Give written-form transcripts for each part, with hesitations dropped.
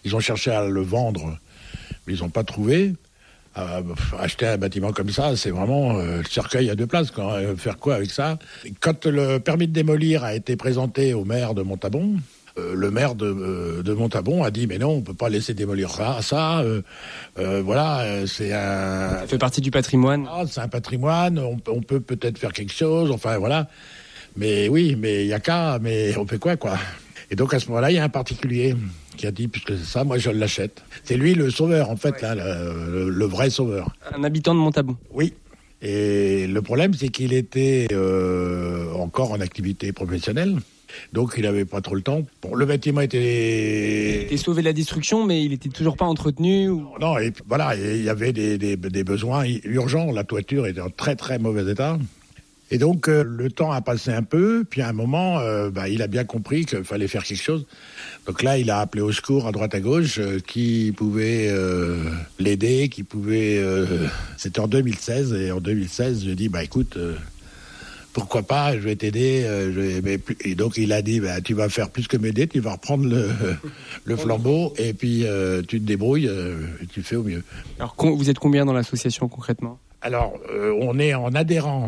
Ils ont cherché à le vendre, mais ils n'ont pas trouvé. Acheter un bâtiment comme ça, c'est vraiment le cercueil à deux places. Faire quoi avec ça? Quand le permis de démolir a été présenté au maire de Montabon, le maire de Montabon a dit mais non, on peut pas laisser démolir ça. Voilà, c'est un. Ça fait partie du patrimoine. C'est un patrimoine. On peut peut-être faire quelque chose. Enfin voilà. Mais oui, mais il y a qu'à. Mais on fait quoi? Et donc à ce moment-là, il y a un particulier qui a dit puisque c'est ça, moi je l'achète. C'est lui le sauveur en fait, là, le vrai sauveur. Un habitant de Montabon. Oui. Et le problème, c'est qu'il était encore en activité professionnelle. Donc, il n'avait pas trop le temps. Bon, le bâtiment était... Il était sauvé de la destruction, mais il était toujours pas entretenu Non, et voilà, il y avait des besoins urgents. La toiture était en très, très mauvais état. Et donc, le temps a passé un peu. Puis, à un moment, il a bien compris qu'il fallait faire quelque chose. Donc là, il a appelé au secours à droite à gauche qui pouvait l'aider, qui pouvait... C'était en 2016. Et en 2016, j'ai dit, écoute... pourquoi pas, je vais t'aider. Et donc il a dit, tu vas faire plus que m'aider, tu vas reprendre le flambeau et puis tu te débrouilles et tu fais au mieux. Alors vous êtes combien dans l'association concrètement? Alors on est en adhérents,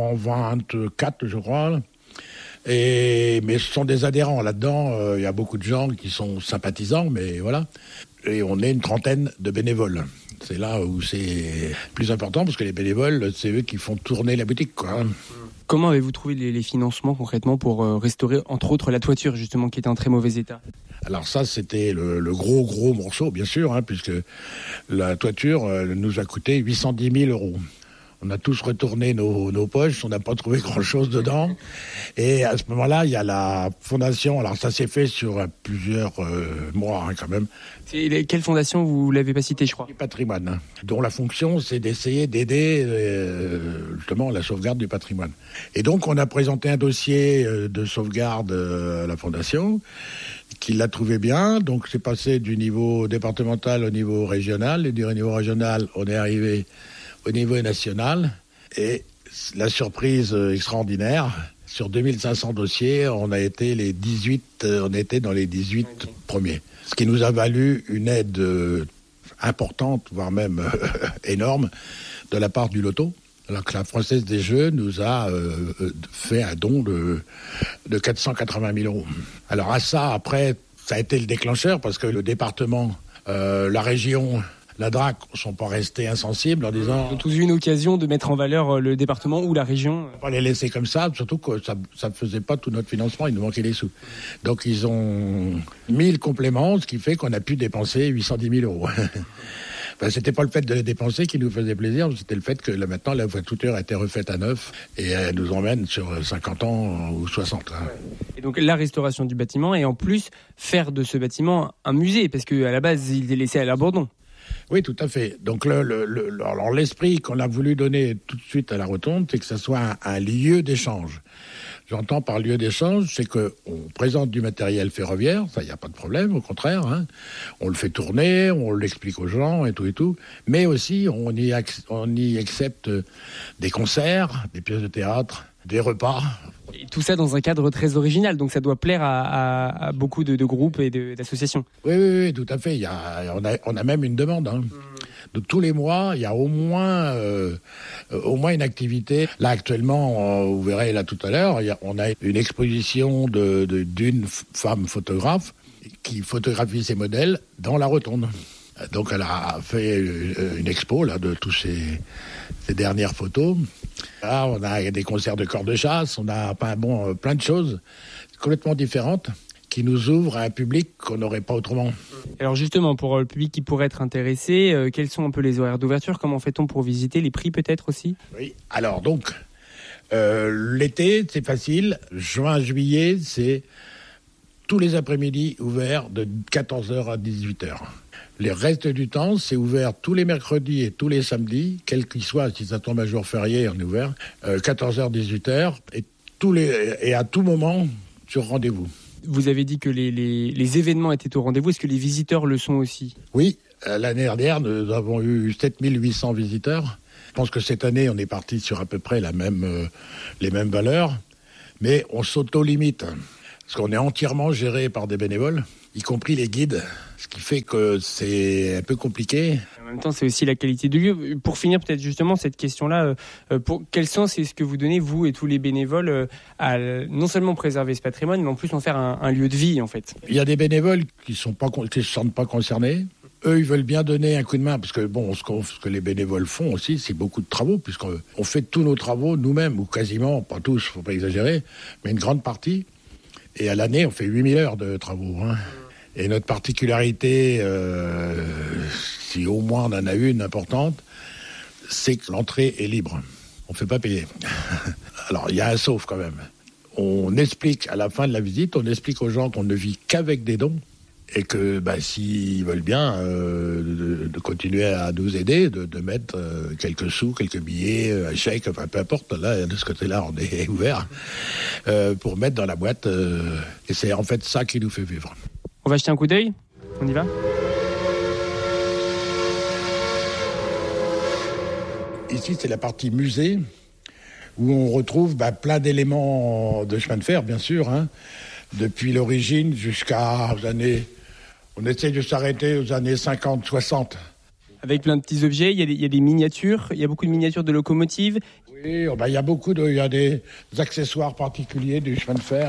124 je crois. Mais ce sont des adhérents. Là-dedans, il y a beaucoup de gens qui sont sympathisants, mais voilà. Et on est une trentaine de bénévoles. C'est là où c'est plus important, parce que les bénévoles, c'est eux qui font tourner la boutique, quoi. Comment avez-vous trouvé les financements concrètement pour restaurer, entre autres, la toiture, justement, qui était en très mauvais état? Alors ça, c'était le gros morceau, bien sûr, puisque la toiture nous a coûté 810 000 €. On a tous retourné nos poches, on n'a pas trouvé grand-chose dedans. Et à ce moment-là, il y a la fondation. Alors ça s'est fait sur plusieurs mois quand même. Quelle fondation, vous l'avez pas citée, je crois? Du patrimoine, dont la fonction, c'est d'essayer d'aider justement la sauvegarde du patrimoine. Et donc, on a présenté un dossier de sauvegarde à la fondation, qui l'a trouvé bien. Donc, c'est passé du niveau départemental au niveau régional. Et du niveau régional, on est arrivé au niveau national. Et la surprise extraordinaire, sur 2500 dossiers, on était dans les 18 premiers. Ce qui nous a valu une aide importante, voire même énorme, de la part du loto. Alors que la Française des Jeux nous a fait un don de 480 000 €. Alors à ça, après, ça a été le déclencheur, parce que le département, la région... La DRAC ne sont pas restés insensibles en disant... Ils ont tous eu une occasion de mettre en valeur le département ou la région. Pas les laisser comme ça, surtout que ça ne faisait pas tout notre financement, il nous manquait des sous. Donc ils ont mis le complément, ce qui fait qu'on a pu dépenser 810 000 €. C'était pas le fait de les dépenser qui nous faisait plaisir, c'était le fait que là, maintenant la toiture a été refaite à neuf et elle nous emmène sur 50 ans ou 60. Et donc la restauration du bâtiment et en plus faire de ce bâtiment un musée, parce qu'à la base il est laissé à l'abandon. Oui, tout à fait. Donc alors l'esprit qu'on a voulu donner tout de suite à la Rotonde, c'est que ça soit un lieu d'échange. J'entends par lieu d'échange, c'est qu'on présente du matériel ferroviaire, ça, il n'y a pas de problème, au contraire. On le fait tourner, on l'explique aux gens et tout. Mais aussi, on y accepte des concerts, des pièces de théâtre, des repas. Et tout ça dans un cadre très original, donc ça doit plaire à beaucoup de groupes et d'associations. Oui, tout à fait. On a même une demande. Donc tous les mois, il y a au moins une activité. Là actuellement, vous verrez là tout à l'heure, on a une exposition d'une femme photographe qui photographie ses modèles dans la Rotonde. Donc elle a fait une expo là de tous ces dernières photos. Là, on a des concerts de corps de chasse, on a plein de choses complètement différentes qui nous ouvrent à un public qu'on n'aurait pas autrement. Alors justement, pour le public qui pourrait être intéressé, quels sont un peu les horaires d'ouverture? Comment fait-on pour visiter? Les prix peut-être aussi? Oui, alors donc, l'été, c'est facile. Juin, juillet, c'est tous les après-midi ouverts de 14h à 18h. Le reste du temps, c'est ouvert tous les mercredis et tous les samedis, quel qu'il soit, si ça tombe un jour férié, on est ouvert, 14h, 18h, et à tout moment, sur rendez-vous. Vous avez dit que les événements étaient au rendez-vous. Est-ce que les visiteurs le sont aussi? Oui, l'année dernière, nous avons eu 7800 visiteurs. Je pense que cette année, on est parti sur à peu près les mêmes valeurs, mais on s'auto-limite. Parce qu'on est entièrement géré par des bénévoles, y compris les guides, ce qui fait que c'est un peu compliqué. En même temps, c'est aussi la qualité du lieu. Pour finir, peut-être justement cette question-là, pour quel sens est-ce que vous donnez, vous et tous les bénévoles, à non seulement préserver ce patrimoine, mais en plus en faire un lieu de vie, en fait? Il y a des bénévoles qui se sentent pas concernés. Eux, ils veulent bien donner un coup de main, parce que bon, ce que les bénévoles font aussi, c'est beaucoup de travaux, puisqu'on fait tous nos travaux nous-mêmes, ou quasiment, pas tous, faut pas exagérer, mais une grande partie. Et à l'année, on fait 8000 heures de travaux. Et notre particularité, si au moins on en a une importante, c'est que l'entrée est libre. On ne fait pas payer. Alors, il y a un sauf quand même. On explique, à la fin de la visite, on explique aux gens qu'on ne vit qu'avec des dons et que s'ils veulent bien de continuer à nous aider, de mettre quelques sous, quelques billets, un chèque, enfin peu importe, là, de ce côté-là, on est ouvert, pour mettre dans la boîte. Et c'est en fait ça qui nous fait vivre. On va jeter un coup d'œil? On y va? Ici, c'est la partie musée, où on retrouve plein d'éléments de chemin de fer, bien sûr, depuis l'origine jusqu'aux années... On essaie de s'arrêter aux années 50, 60. Avec plein de petits objets, il y a des miniatures, il y a beaucoup de miniatures de locomotives. Oui, il y a des accessoires particuliers du chemin de fer.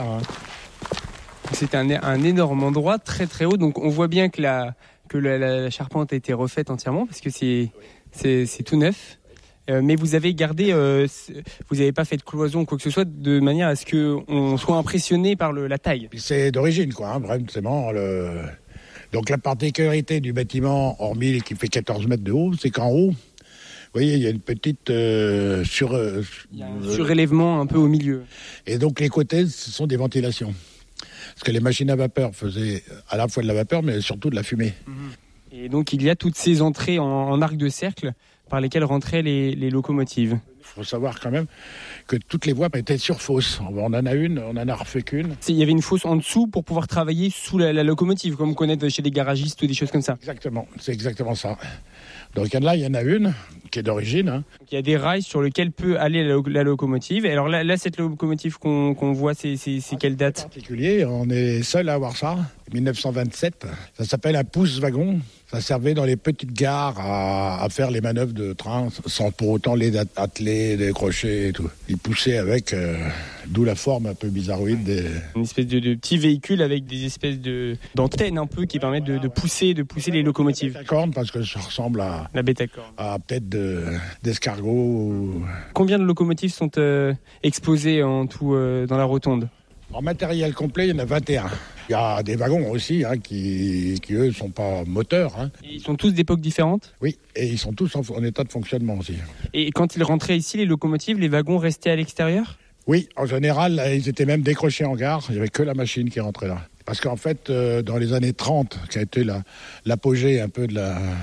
C'est un énorme endroit, très très haut, donc on voit bien que la charpente a été refaite entièrement, parce que c'est tout neuf. Mais vous avez gardé, vous n'avez pas fait de cloison ou quoi que ce soit, de manière à ce qu'on soit impressionné par la taille. C'est d'origine, vraiment. Donc la particularité du bâtiment, hormis qu'il fait 14 mètres de haut, c'est qu'en haut, vous voyez, il y a une petite il y a un surélèvement un peu au milieu. Et donc les côtés, ce sont des ventilations. Parce que les machines à vapeur faisaient à la fois de la vapeur, mais surtout de la fumée. Et donc il y a toutes ces entrées en arc de cercle par lesquelles rentraient les locomotives. Il faut savoir quand même que toutes les voies étaient sur fosse. On en a refait qu'une. Il y avait une fosse en dessous pour pouvoir travailler sous la locomotive, comme on connaît chez les garagistes ou des choses comme ça. Exactement, c'est exactement ça. Donc là, il y en a une qui est d'origine. Il y a des rails sur lesquels peut aller la locomotive. Et alors là, cette locomotive qu'on voit, c'est quelle date? Particulier, on est seul à avoir ça. 1927. Ça s'appelle un pousse-wagon. Ça servait dans les petites gares à faire les manœuvres de train sans pour autant les atteler, décrocher et tout. Ils poussaient avec, d'où la forme un peu bizarroïde. Une espèce de petit véhicule avec des espèces d'antennes un peu qui permettent de pousser les locomotives. La corne, parce que ça ressemble à la bêta-corne. À peut-être d'escargots. Combien de locomotives sont exposées en tout dans la rotonde? En matériel complet, il y en a 21. Il y a des wagons aussi qui eux, ne sont pas moteurs. Et ils sont tous d'époques différentes? Oui, et ils sont tous en état de fonctionnement aussi. Et quand ils rentraient ici, les locomotives, les wagons restaient à l'extérieur? Oui, en général, ils étaient même décrochés en gare. Il n'y avait que la machine qui rentrait là. Parce qu'en fait, dans les années 30, qui a été l'apogée un peu de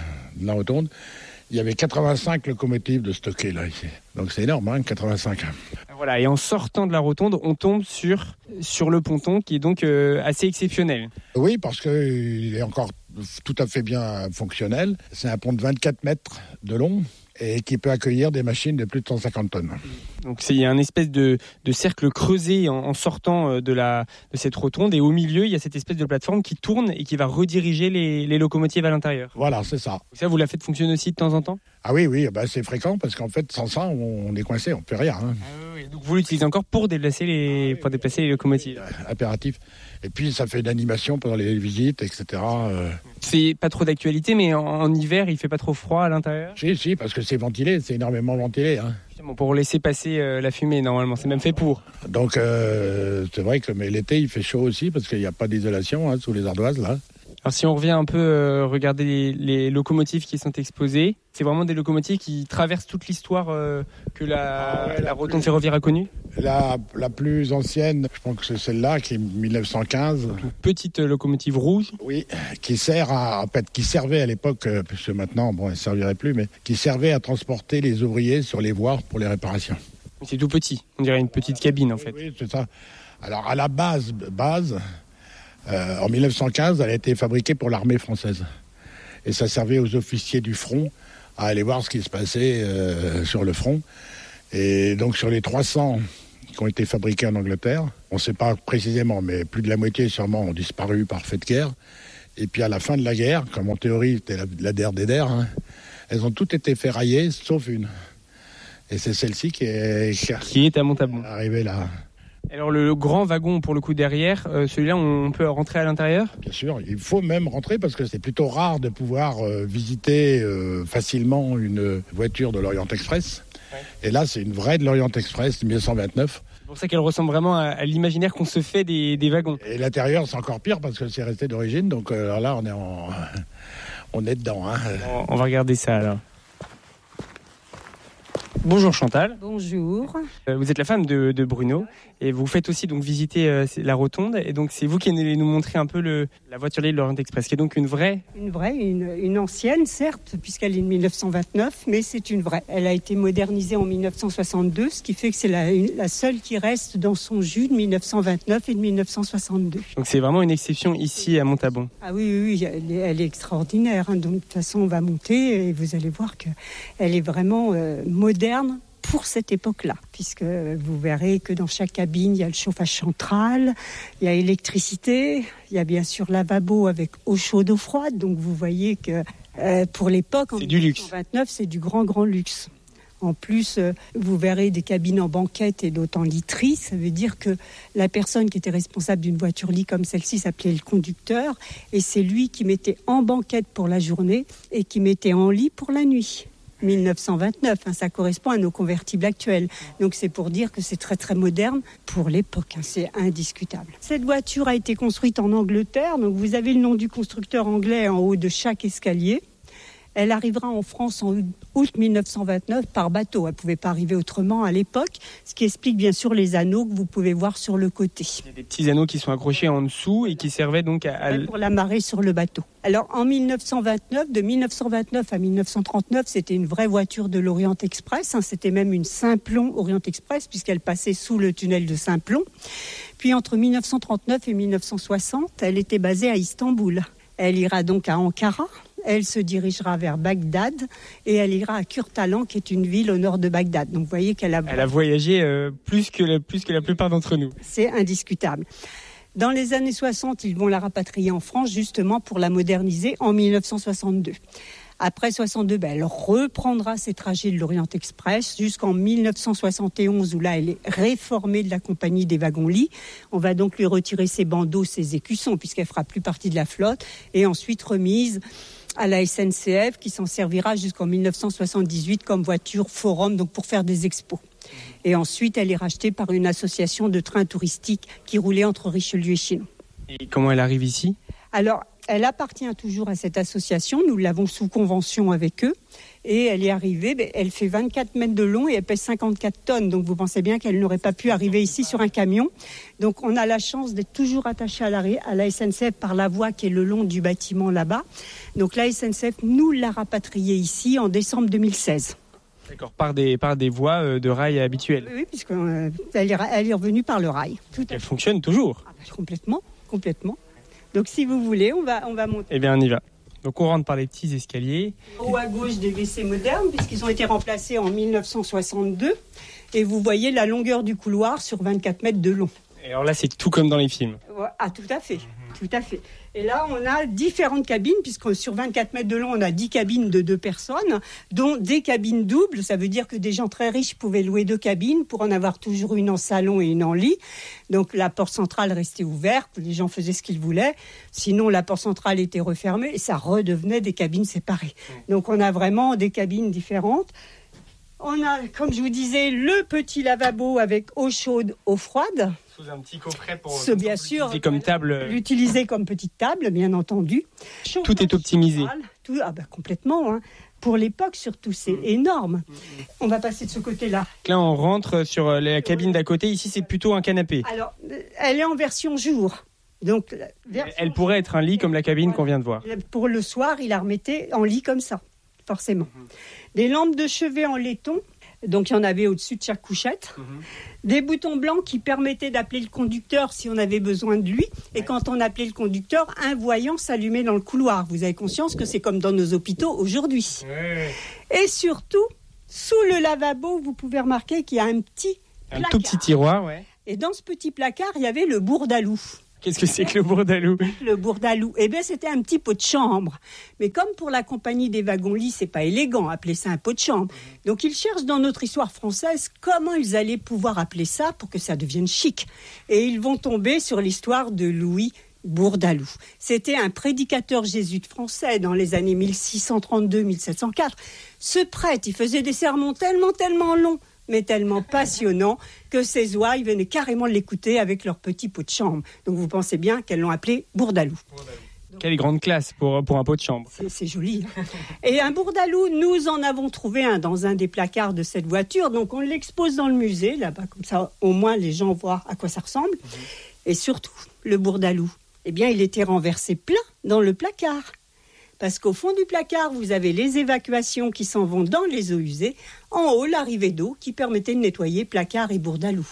la rotonde, il y avait 85 locomotives de stockées là, ici. Donc c'est énorme, 85. Voilà, et en sortant de la rotonde, on tombe sur le ponton qui est donc assez exceptionnel. Oui, parce qu'il est encore tout à fait bien fonctionnel. C'est un pont de 24 mètres de long et qui peut accueillir des machines de plus de 150 tonnes. Donc il y a un espèce de cercle creusé en sortant de cette rotonde, et au milieu, il y a cette espèce de plateforme qui tourne et qui va rediriger les locomotives à l'intérieur. Voilà, c'est ça. Ça, vous la faites fonctionner aussi de temps en temps? Ah oui, c'est fréquent parce qu'en fait, sans ça, on est coincé, on ne peut rien. Ah oui. Donc vous l'utilisez encore pour déplacer les locomotives? Impératif. Et puis ça fait une animation pendant les visites, etc. C'est pas trop d'actualité, mais en hiver, il fait pas trop froid à l'intérieur? Si, parce que c'est ventilé, c'est énormément ventilé. Justement, pour laisser passer la fumée, normalement, c'est même fait pour. Donc c'est vrai que l'été, il fait chaud aussi parce qu'il n'y a pas d'isolation sous les ardoises là. Alors si on revient un peu regarder les locomotives qui sont exposées, c'est vraiment des locomotives qui traversent toute l'histoire que la rotonde ferroviaire a connue? La plus ancienne, je pense que c'est celle-là, qui est 1915. Une petite locomotive rouge. Oui, qui servait à l'époque, puisque maintenant, elle ne servirait plus, mais qui servait à transporter les ouvriers sur les voies pour les réparations. C'est tout petit, on dirait une petite cabine en fait. Oui, c'est ça. Alors à la base, en 1915, elle a été fabriquée pour l'armée française. Et ça servait aux officiers du front à aller voir ce qui se passait sur le front. Et donc sur les 300 qui ont été fabriquées en Angleterre. On ne sait pas précisément, mais plus de la moitié sûrement ont disparu par fait de guerre. Et puis à la fin de la guerre, comme en théorie c'était la der des der, elles ont toutes été ferraillées, sauf une. Et c'est celle-ci qui est à Montabon. Arrivée là. Alors le grand wagon pour le coup derrière, celui-là on peut rentrer à l'intérieur ? Bien sûr, il faut même rentrer parce que c'est plutôt rare de pouvoir visiter facilement une voiture de l'Orient Express. Ouais. Et là c'est une vraie de l'Orient Express 1929. C'est pour ça qu'elle ressemble vraiment à l'imaginaire qu'on se fait des wagons. Et l'intérieur c'est encore pire parce que c'est resté d'origine, donc alors là on est dedans. On va regarder ça alors. Bonjour Chantal. Bonjour. Vous êtes la femme de Bruno et vous faites aussi donc visiter la rotonde et donc c'est vous qui allez nous montrer un peu la voiture de l'Orient Express qui est donc une vraie. Une ancienne certes puisqu'elle est de 1929 mais c'est une vraie. Elle a été modernisée en 1962 ce qui fait que c'est la seule qui reste dans son jus de 1929 et de 1962. Donc c'est vraiment une exception ici à Montabon. Ah oui, elle est extraordinaire. Donc de toute façon on va monter et vous allez voir qu'elle est vraiment moderne pour cette époque-là, puisque vous verrez que dans chaque cabine, il y a le chauffage central, il y a électricité, il y a bien sûr lavabo avec eau chaude, eau froide, donc vous voyez que pour l'époque, en 1929, c'est du grand luxe. En plus, vous verrez des cabines en banquette et d'autres en literie, ça veut dire que la personne qui était responsable d'une voiture-lit comme celle-ci s'appelait le conducteur, et c'est lui qui mettait en banquette pour la journée et qui mettait en lit pour la nuit. 1929, ça correspond à nos convertibles actuels. Donc c'est pour dire que c'est très très moderne pour l'époque, c'est indiscutable. Cette voiture a été construite en Angleterre, donc vous avez le nom du constructeur anglais en haut de chaque escalier. Elle arrivera en France en août 1929 par bateau. Elle ne pouvait pas arriver autrement à l'époque, ce qui explique bien sûr les anneaux que vous pouvez voir sur le côté. Il y a des petits anneaux qui sont accrochés en dessous et qui servaient donc pour l'amarrer sur le bateau. Alors en 1929, de 1929 à 1939, c'était une vraie voiture de l'Orient Express. C'était même une Simplon Orient Express puisqu'elle passait sous le tunnel de Simplon. Puis entre 1939 et 1960, elle était basée à Istanbul. Elle ira donc à Ankara. Elle se dirigera vers Bagdad et elle ira à Kurtalan, qui est une ville au nord de Bagdad. Donc vous voyez qu'elle a voyagé plus que la plupart d'entre nous. C'est indiscutable. Dans les années 60, ils vont la rapatrier en France justement pour la moderniser en 1962. Après 62, elle reprendra ses trajets de l'Orient Express jusqu'en 1971 où là, elle est réformée de la compagnie des wagons-lits. On va donc lui retirer ses bandeaux, ses écussons puisqu'elle fera plus partie de la flotte et ensuite remise à la SNCF qui s'en servira jusqu'en 1978 comme voiture forum, donc pour faire des expos. Et ensuite, elle est rachetée par une association de trains touristiques qui roulait entre Richelieu et Chinon. Et comment elle arrive ici ? Alors, elle appartient toujours à cette association. Nous l'avons sous convention avec eux. Et elle est arrivée, elle fait 24 mètres de long et elle pèse 54 tonnes. Donc, vous pensez bien qu'elle n'aurait pas pu arriver ici sur un camion. Donc, on a la chance d'être toujours attaché à la SNCF par la voie qui est le long du bâtiment là-bas. Donc, la SNCF nous l'a rapatriée ici en décembre 2016. D'accord, par des voies de rail habituelles. Oui, puisqu'elle est revenue par le rail. Elle fonctionne toujours. Complètement. Donc si vous voulez, on va monter. Eh bien, on y va. Donc on rentre par les petits escaliers. Haut à gauche des WC modernes, puisqu'ils ont été remplacés en 1962. Et vous voyez la longueur du couloir sur 24 mètres de long. Et alors là, c'est tout comme dans les films. Ah, tout à fait. Et là, on a différentes cabines, puisque sur 24 mètres de long, on a 10 cabines de 2 personnes, dont des cabines doubles. Ça veut dire que des gens très riches pouvaient louer 2 cabines pour en avoir toujours une en salon et une en lit. Donc la porte centrale restait ouverte, les gens faisaient ce qu'ils voulaient. Sinon, la porte centrale était refermée et ça redevenait des cabines séparées. Donc on a vraiment des cabines différentes. On a, comme je vous disais, le petit lavabo avec eau chaude, eau froide. Sous un petit coffret pour bien sûr, l'utiliser comme petite table, bien entendu. Tout est optimisé. Complètement. Pour l'époque, surtout, c'est énorme. On va passer de ce côté-là. Là, on rentre sur la cabine d'à côté. Ici, c'est plutôt un canapé. Alors, elle est en version jour. Donc, elle pourrait être un lit comme la cabine qu'on vient de voir. Pour le soir, il la remettait en lit comme ça, forcément. Des lampes de chevet en laiton. Donc, il y en avait au-dessus de chaque couchette. Des boutons blancs qui permettaient d'appeler le conducteur si on avait besoin de lui. Et quand on appelait le conducteur, un voyant s'allumait dans le couloir. Vous avez conscience que c'est comme dans nos hôpitaux aujourd'hui. Et surtout, sous le lavabo, vous pouvez remarquer qu'il y a un petit Un tout petit tiroir, ouais. Et dans ce petit placard, il y avait le bourdalou. Qu'est-ce que c'est que le bourdalou ? Le bourdalou, c'était un petit pot de chambre. Mais comme pour la compagnie des wagons-lits, c'est pas élégant, appeler ça un pot de chambre. Donc ils cherchent dans notre histoire française comment ils allaient pouvoir appeler ça pour que ça devienne chic. Et ils vont tomber sur l'histoire de Louis Bourdalou. C'était un prédicateur jésuite français dans les années 1632-1704. Ce prêtre, il faisait des sermons tellement longs, mais tellement passionnant que ses oies venaient carrément l'écouter avec leur petit pot de chambre. Donc vous pensez bien qu'elles l'ont appelé Bourdalou. Quelle grande classe pour un pot de chambre. C'est joli. Et un bourdalou, nous en avons trouvé un dans un des placards de cette voiture. Donc on l'expose dans le musée, là-bas, comme ça au moins les gens voient à quoi ça ressemble. Et surtout, le bourdalou, il était renversé plein dans le placard. Parce qu'au fond du placard, vous avez les évacuations qui s'en vont dans les eaux usées. En haut, l'arrivée d'eau qui permettait de nettoyer placard et bourdalou.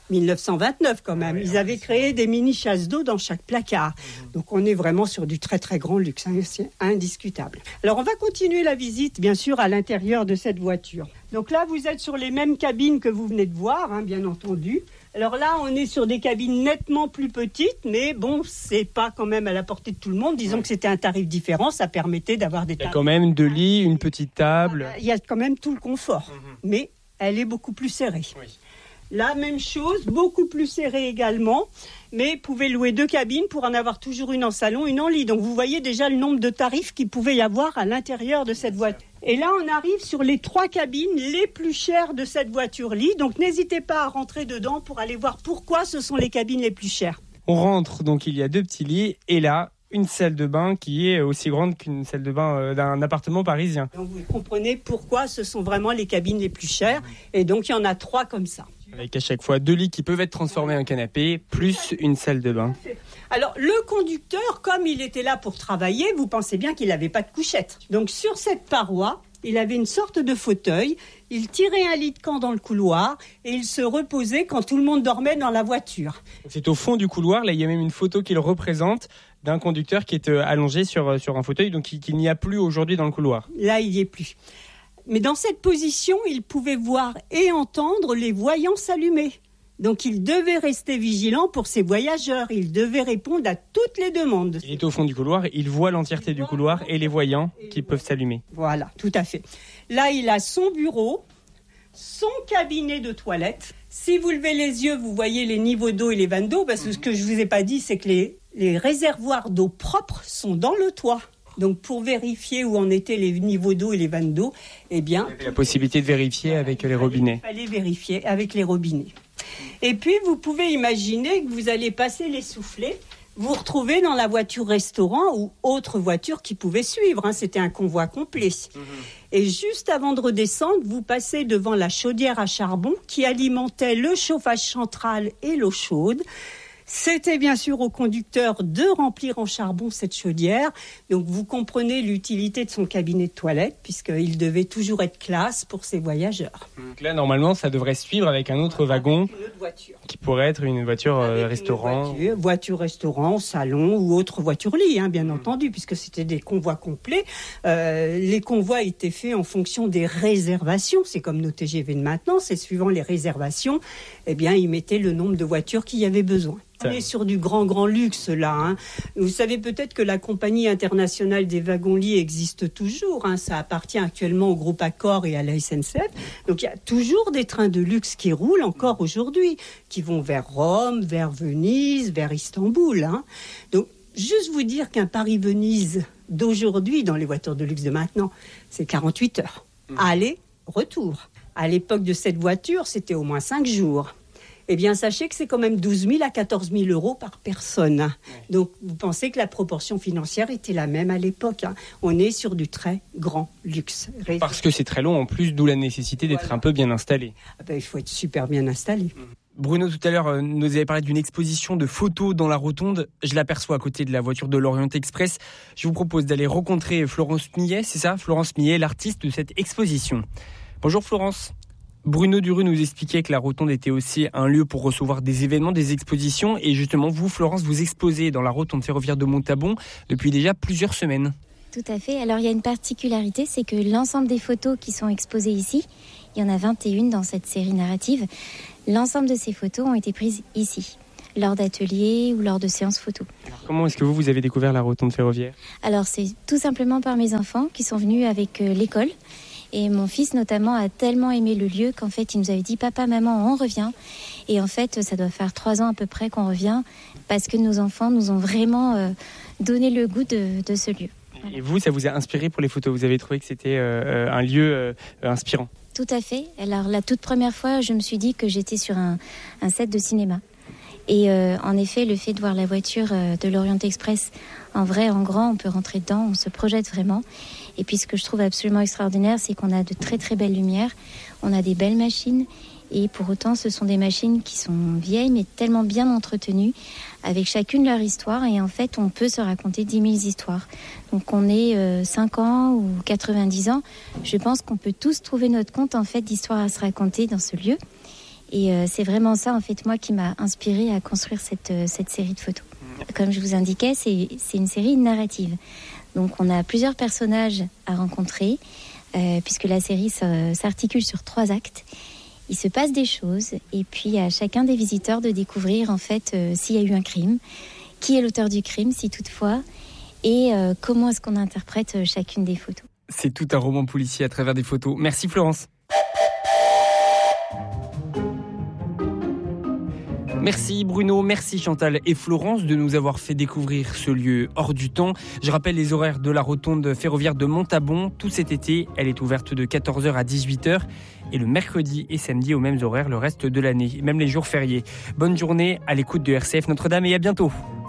1929 quand même. Ils avaient créé des mini-chasses d'eau dans chaque placard. Donc on est vraiment sur du très très grand luxe, c'est indiscutable. Alors on va continuer la visite bien sûr à l'intérieur de cette voiture. Donc là vous êtes sur les mêmes cabines que vous venez de voir, bien entendu. Alors là on est sur des cabines nettement plus petites, mais bon c'est pas quand même à la portée de tout le monde. Disons que c'était un tarif différent, ça permettait d'avoir des tarifs. Il y a quand même 2 lits, une petite table. Il y a quand même tout le confort, mais elle est beaucoup plus serrée. Oui. La même chose, beaucoup plus serrée également, mais vous pouvez louer 2 cabines pour en avoir toujours une en salon, une en lit. Donc vous voyez déjà le nombre de tarifs qu'il pouvait y avoir à l'intérieur de cette voiture. Et là, on arrive sur les 3 cabines les plus chères de cette voiture-lit. Donc n'hésitez pas à rentrer dedans pour aller voir pourquoi ce sont les cabines les plus chères. On rentre, donc il y a 2 petits lits, et là, une salle de bain qui est aussi grande qu'une salle de bain d'un appartement parisien. Donc vous comprenez pourquoi ce sont vraiment les cabines les plus chères. Et donc il y en a 3 comme ça. Avec à chaque fois 2 lits qui peuvent être transformés en canapé, plus une salle de bain. Alors le conducteur, comme il était là pour travailler, vous pensez bien qu'il n'avait pas de couchette. Donc sur cette paroi, il avait une sorte de fauteuil, il tirait un lit de camp dans le couloir et il se reposait quand tout le monde dormait dans la voiture. C'est au fond du couloir, là il y a même une photo qui le représente d'un conducteur qui est allongé sur un fauteuil, donc qu'il n'y a plus aujourd'hui dans le couloir. Là il n'y est plus. Mais dans cette position, il pouvait voir et entendre les voyants s'allumer. Donc il devait rester vigilant pour ses voyageurs. Il devait répondre à toutes les demandes. Il est au fond du couloir, il voit l'entièreté du couloir et les voyants qui peuvent s'allumer. Voilà, tout à fait. Là, il a son bureau, son cabinet de toilette. Si vous levez les yeux, vous voyez les niveaux d'eau et les vannes d'eau. Parce que ce que je ne vous ai pas dit, c'est que les réservoirs d'eau propres sont dans le toit. Donc pour vérifier où en étaient les niveaux d'eau et les vannes d'eau, il y avait la possibilité de vérifier avec les robinets. Il fallait vérifier avec les robinets. Et puis vous pouvez imaginer que vous allez passer les soufflets, vous retrouvez dans la voiture restaurant ou autre voiture qui pouvait suivre. C'était un convoi complet. Et juste avant de redescendre, vous passez devant la chaudière à charbon qui alimentait le chauffage central et l'eau chaude. C'était bien sûr au conducteur de remplir en charbon cette chaudière. Donc vous comprenez l'utilité de son cabinet de toilette puisqu'il devait toujours être classe pour ses voyageurs. Donc là, normalement, ça devrait suivre avec un autre wagon une autre voiture. Qui pourrait être une voiture restaurant. Voiture restaurant, salon ou autre voiture-lit, bien entendu, puisque c'était des convois complets. Les convois étaient faits en fonction des réservations. C'est comme nos TGV de maintenant, c'est suivant les réservations. Ils mettaient le nombre de voitures qu'il y avait besoin. On est sur du grand luxe là. Vous savez peut-être que la compagnie internationale des wagons-lits existe toujours. Ça appartient actuellement au groupe Accor et à la SNCF. Donc il y a toujours des trains de luxe qui roulent encore aujourd'hui, qui vont vers Rome, vers Venise, vers Istanbul. Donc juste vous dire qu'un Paris-Venise d'aujourd'hui, dans les voitures de luxe de maintenant, c'est 48 heures. Aller, retour. À l'époque de cette voiture, c'était au moins 5 jours. Sachez que c'est quand même 12 000 à 14 000 euros par personne. Donc, vous pensez que la proportion financière était la même à l'époque. On est sur du très grand luxe. Parce que c'est très long en plus, d'où la nécessité d'être un peu bien installé. Il faut être super bien installé. Bruno, tout à l'heure, nous avez parlé d'une exposition de photos dans la rotonde. Je l'aperçois à côté de la voiture de l'Orient Express. Je vous propose d'aller rencontrer Florence Millet, c'est ça ? Florence Millet, l'artiste de cette exposition. Bonjour Florence. Bruno Duru nous expliquait que la rotonde était aussi un lieu pour recevoir des événements, des expositions. Et justement, vous, Florence, vous exposez dans la rotonde ferroviaire de Montabon depuis déjà plusieurs semaines. Tout à fait. Alors il y a une particularité, c'est que l'ensemble des photos qui sont exposées ici, il y en a 21 dans cette série narrative, l'ensemble de ces photos ont été prises ici, lors d'ateliers ou lors de séances photos. Alors, comment est-ce que vous avez découvert la rotonde ferroviaire ? Alors c'est tout simplement par mes enfants qui sont venus avec l'école. Et mon fils notamment a tellement aimé le lieu qu'en fait il nous avait dit « Papa, maman, on revient ». Et en fait ça doit faire 3 ans à peu près qu'on revient parce que nos enfants nous ont vraiment donné le goût de ce lieu. Et vous, ça vous a inspiré pour les photos ? Vous avez trouvé que c'était un lieu inspirant ? Tout à fait. Alors la toute première fois, je me suis dit que j'étais sur un set de cinéma. Et en effet, le fait de voir la voiture de l'Orient Express en vrai, en grand, on peut rentrer dedans, on se projette vraiment. Et puis ce que je trouve absolument extraordinaire, c'est qu'on a de très très belles lumières, on a des belles machines. Et pour autant, ce sont des machines qui sont vieilles, mais tellement bien entretenues, avec chacune leur histoire. Et en fait, on peut se raconter 10 000 histoires. Donc on est 5 ans ou 90 ans. Je pense qu'on peut tous trouver notre compte en fait d'histoires à se raconter dans ce lieu. Et c'est vraiment ça, en fait, moi, qui m'a inspirée à construire cette série de photos. Comme je vous indiquais, c'est une série narrative. Donc on a plusieurs personnages à rencontrer, puisque la série s'articule sur 3 actes. Il se passe des choses, et puis à chacun des visiteurs de découvrir, en fait, s'il y a eu un crime, qui est l'auteur du crime, si toutefois, et comment est-ce qu'on interprète chacune des photos. C'est tout un roman policier à travers des photos. Merci Florence. Merci Bruno, merci Chantal et Florence de nous avoir fait découvrir ce lieu hors du temps. Je rappelle les horaires de la rotonde ferroviaire de Montabon. Tout cet été, elle est ouverte de 14h à 18h et le mercredi et samedi aux mêmes horaires le reste de l'année, même les jours fériés. Bonne journée à l'écoute de RCF Notre-Dame et à bientôt.